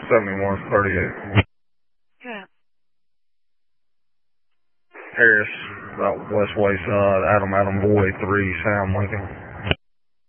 7138. Yeah. Harris, about West Wayside, Adam Boy 3, Sam Lincoln.